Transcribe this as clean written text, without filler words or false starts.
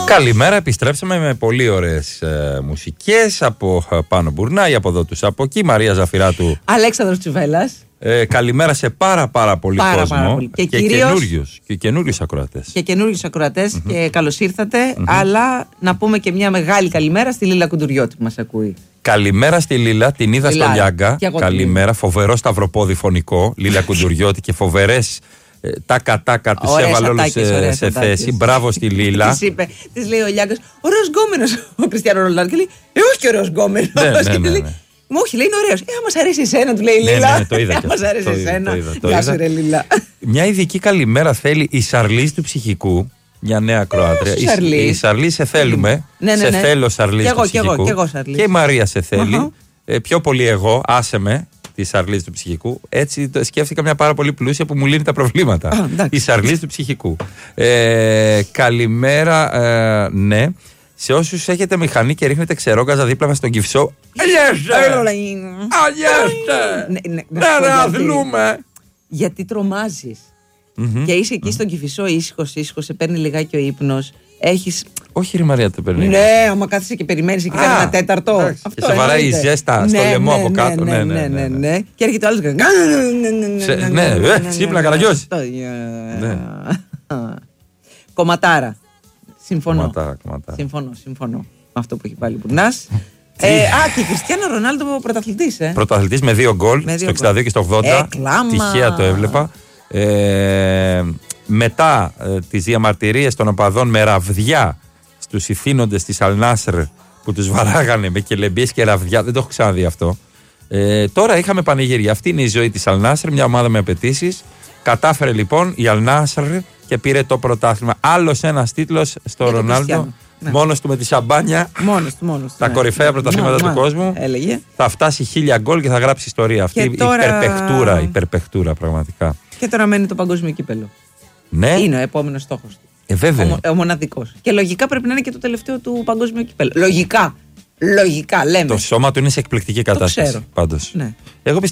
Καλημέρα, επιστρέψαμε με πολύ ωραίες μουσικές από Πάνο Μπουρνάη, από εδώ τους από εκεί, Μαρία Ζαφυράτου, Αλέξανδρος Τσουβέλλας. Καλημέρα σε πάρα πολύ κόσμο πάρα πολύ. και καινούριους ακροατές. Και καινούριους ακροατές και καλώς ήρθατε, αλλά να πούμε και μια μεγάλη καλημέρα στη Λίλα Κουντουριώτη που μας ακούει. Καλημέρα στη Λίλα, την είδα στο Λιάγκα. Καλημέρα, φοβερό σταυροπόδι φωνικό, Λίλα Κουντουριώτη και φοβερές τάκα τους έβαλε όλους σε θέση. Μπράβο στη Λίλα. Της λέει ο Λιάγκας, ωραίος γκόμενος ο Κριστιάνο Ρονάλντο. Και λέει, όχι και ωραίος γκόμενος. Όχι, λέει, είναι ωραίος. Μας αρέσει εσένα, του λέει η Λίλα. Ναι, το είδα. Μας αρέσει εσένα. Γεια σου, ρε Λίλα. Μια ειδική καλημέρα θέλει η Σαρλής του Ψυχικού. Μια νέα Κροάτρια. Η Σαρλή σε θέλουμε. Σε θέλω, Σαρλής του Ψυχικού. Και η Μαρία σε θέλει. Πιο πολύ εγώ, άσε με. Τη Σαρλής του Ψυχικού. Έτσι σκέφτηκα μια πάρα πολύ πλούσια που μου λύνει τα προβλήματα. Η Σαρλής του Ψυχικού. Καλημέρα, ναι. Σε όσους έχετε μηχανή και ρίχνετε ξερόγκαζα δίπλα μας στον Κυφσό. Αγιέστε! Ναι, αθλούμε! Γιατί τρομάζεις. Και είσαι εκεί στον Κηφισό ήσυχος, σε παίρνει λιγάκι ο ύπνος. Έχεις. Όχι, ρε Μαρία, το παίρνει. Ναι, άμα κάθεσαι και περιμένεις εκεί κάνει ένα τέταρτο. Και σε βαράει η ζέστα στο λαιμό από κάτω. Ναι. Και έρχεται ο άλλος. Ναι, ξύπνα, Καραγιώση. Κομματάρα. Συμφωνώ. Συμφωνώ με αυτό που έχει πάλι Μπουρνάς. Και Κριστιάνο Ρονάλντο πρωταθλητής. Πρωταθλητής με 2 γκολ στο 62 και στο 80. Τυχαία το έβλεπα. Μετά τις διαμαρτυρίες των οπαδών με ραβδιά στους ηθήνοντες της Αλνάσρ που τους βαράγανε με κελεμπίες και ραβδιά, δεν το έχω ξαναδεί αυτό. Τώρα είχαμε πανηγύρια. Αυτή είναι η ζωή της Αλνάσρ, μια ομάδα με απαιτήσεις. Κατάφερε λοιπόν η Αλνάσρ και πήρε το πρωτάθλημα. Άλλος ένας τίτλος στο Ρονάλντο. Μόνος του με τη σαμπάνια. Μόνος του. Τα κορυφαία πρωταθλήματα του κόσμου. Έλεγε. Θα φτάσει 1000 γκολ και θα γράψει ιστορία. Αυτή η υπερπαιχτούρα πραγματικά. Και τώρα μένει το παγκόσμιο κύπελλο. Ναι. Είναι ο επόμενος στόχος του. Βέβαια. Ο μοναδικός. Και λογικά πρέπει να είναι και το τελευταίο του παγκόσμιο κύπελλο. Λογικά λέμε. Το σώμα του είναι σε εκπληκτική κατάσταση. Ξέρω. Πάντως. Ναι. Εγώ